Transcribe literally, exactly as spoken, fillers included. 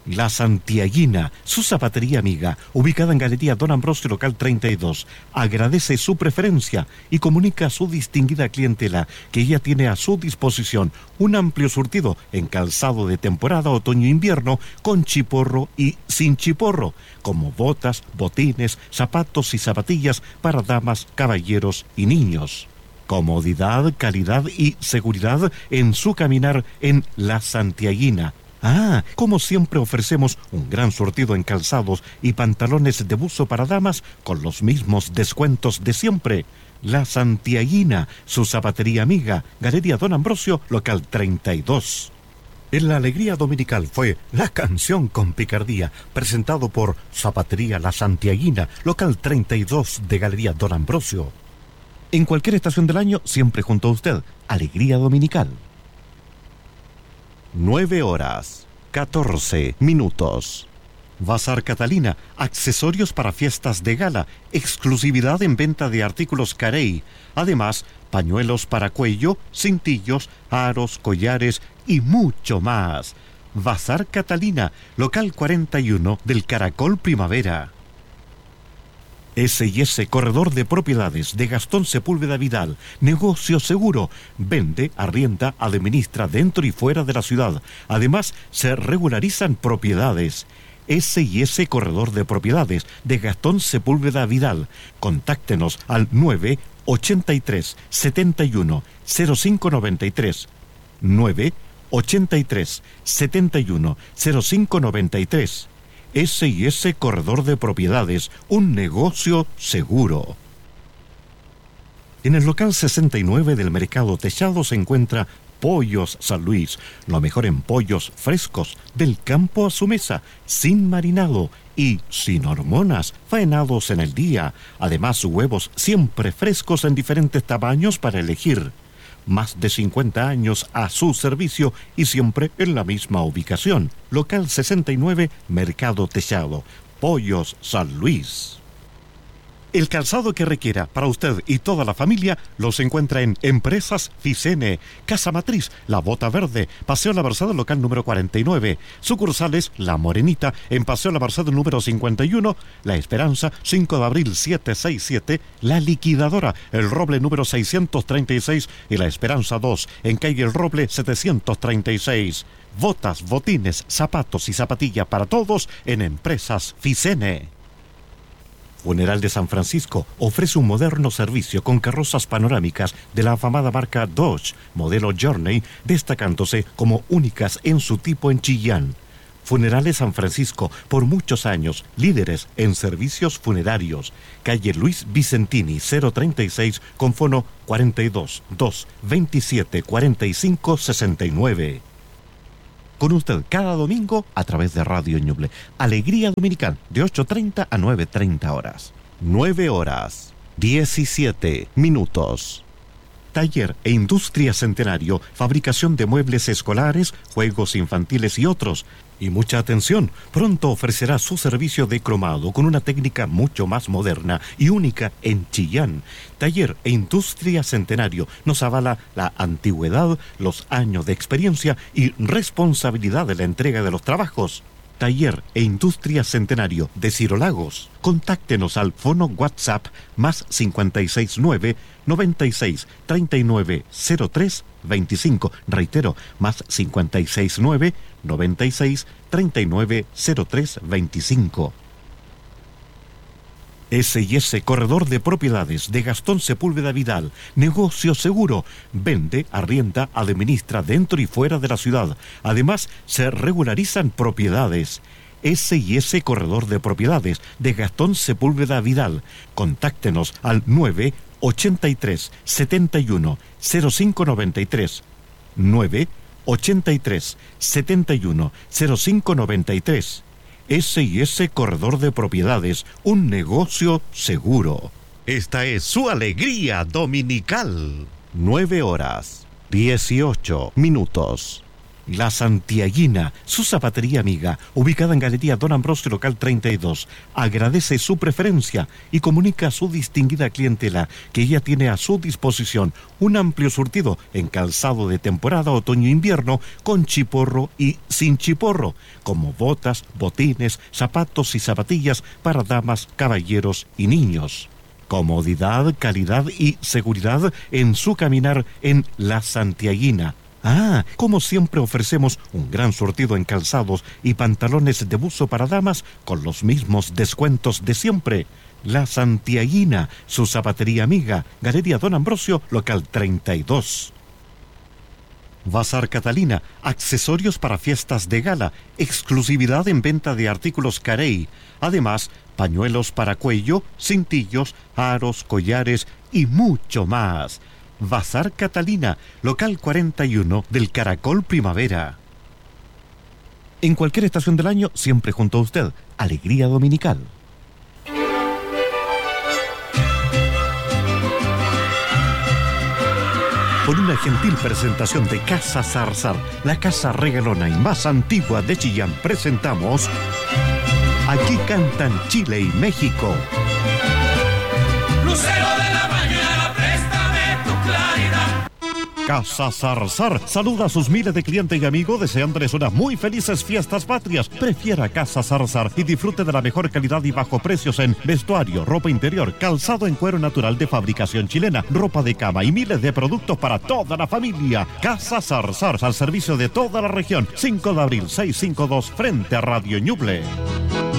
La Santiaguina, su zapatería amiga, ubicada en Galería Don Ambrosio, local treinta y dos, agradece su preferencia y comunica a su distinguida clientela que ella tiene a su disposición un amplio surtido en calzado de temporada otoño-invierno con chiporro y sin chiporro, como botas, botines, zapatos y zapatillas para damas, caballeros y niños. Comodidad, calidad y seguridad en su caminar en La Santiaguina. Ah, como siempre ofrecemos un gran surtido en calzados y pantalones de buzo para damas con los mismos descuentos de siempre. La Santiaguina, su zapatería amiga, Galería Don Ambrosio, local treinta y dos. En la alegría dominical fue La Canción con Picardía, presentado por Zapatería La Santiaguina, local treinta y dos de Galería Don Ambrosio. En cualquier estación del año, siempre junto a usted, Alegría Dominical. Nueve horas, catorce minutos. Bazar Catalina, accesorios para fiestas de gala, exclusividad en venta de artículos Carey. Además, pañuelos para cuello, cintillos, aros, collares y mucho más. Bazar Catalina, local cuarenta y uno del Caracol Primavera. ese y ese Corredor de Propiedades de Gastón Sepúlveda Vidal, negocio seguro, vende, arrienda, administra dentro y fuera de la ciudad. Además, se regularizan propiedades. ese y ese Corredor de Propiedades de Gastón Sepúlveda Vidal. Contáctenos al nueve ochenta y tres, setenta y uno, cero cinco noventa y tres. nueve ochenta y tres, setenta y uno, cero cinco noventa y tres. ese y ese Corredor de Propiedades, un negocio seguro. En el local sesenta y nueve del Mercado Techado se encuentra Pollos San Luis, lo mejor en pollos frescos, del campo a su mesa, sin marinado y sin hormonas, faenados en el día. Además, huevos siempre frescos en diferentes tamaños para elegir. Más de cincuenta años a su servicio y siempre en la misma ubicación. Local sesenta y nueve, Mercado Techado. Pollos San Luis. El calzado que requiera para usted y toda la familia los encuentra en Empresas Ficene, Casa Matriz, La Bota Verde, Paseo La Versada, local número cuarenta y nueve. Sucursales La Morenita, en Paseo La Versada número cincuenta y uno, La Esperanza, cinco de abril setecientos sesenta y siete, La Liquidadora, El Roble número seiscientos treinta y seis y La Esperanza dos, en calle El Roble setecientos treinta y seis. Botas, botines, zapatos y zapatillas para todos en Empresas Ficene. Funeral de San Francisco ofrece un moderno servicio con carrozas panorámicas de la afamada marca Dodge, modelo Journey, destacándose como únicas en su tipo en Chillán. Funerales San Francisco, por muchos años, líderes en servicios funerarios. Calle Luis Vicentini, cero treinta y seis, con fono cuarenta y dos, dos, veintisiete, cuarenta y cinco, sesenta y nueve. Con usted cada domingo a través de Radio Ñuble. Alegría Dominical, de ocho treinta a nueve treinta horas. nueve horas, diecisiete minutos. Taller e Industria Centenario, fabricación de muebles escolares, juegos infantiles y otros. Y mucha atención, pronto ofrecerá su servicio de cromado con una técnica mucho más moderna y única en Chillán. Taller e Industria Centenario nos avala la antigüedad, los años de experiencia y responsabilidad de la entrega de los trabajos. Taller e Industria Centenario de Ciro Lagos. Contáctenos al fono WhatsApp más cincuenta y seis nueve, noventa y seis, treinta y nueve, cero tres, veinticinco. Reitero, más cincuenta y seis nueve, noventa y seis, treinta y nueve, cero tres, veinticinco. ese y ese Corredor de Propiedades de Gastón Sepúlveda Vidal, negocio seguro, vende, arrienda, administra dentro y fuera de la ciudad. Además, se regularizan propiedades. ese y ese Corredor de Propiedades de Gastón Sepúlveda Vidal. Contáctenos al nueve ochenta y tres, setenta y uno, cero cinco noventa y tres. nueve ochenta y tres, setenta y uno, cero cinco noventa y tres. ese y ese Corredor de Propiedades, un negocio seguro. Esta es su Alegría Dominical. Nueve horas, dieciocho minutos. La Santiaguina, su zapatería amiga, ubicada en Galería Don Ambrosio, local treinta y dos, agradece su preferencia y comunica a su distinguida clientela que ella tiene a su disposición un amplio surtido en calzado de temporada otoño-invierno con chiporro y sin chiporro, como botas, botines, zapatos y zapatillas para damas, caballeros y niños. Comodidad, calidad y seguridad en su caminar en La Santiaguina. Ah, como siempre ofrecemos un gran surtido en calzados y pantalones de buzo para damas con los mismos descuentos de siempre. La Santiaguina, su zapatería amiga, Galería Don Ambrosio, local treinta y dos. Bazar Catalina, accesorios para fiestas de gala, exclusividad en venta de artículos Carey. Además, pañuelos para cuello, cintillos, aros, collares y mucho más. Bazar Catalina, local cuarenta y uno del Caracol Primavera. En cualquier estación del año, siempre junto a usted, Alegría Dominical. Por una gentil presentación de Casa Zarzar, la casa regalona y más antigua de Chillán, presentamos Aquí cantan Chile y México. Lucero de la mañana, préstame tu claridad. Casa Zarzar saluda a sus miles de clientes y amigos deseándoles unas muy felices fiestas patrias. Prefiera Casa Zarzar y disfrute de la mejor calidad y bajo precios en vestuario, ropa interior, calzado en cuero natural de fabricación chilena, ropa de cama y miles de productos para toda la familia. Casa Zarzar, al servicio de toda la región. cinco de abril, seiscientos cincuenta y dos, frente a Radio Ñuble.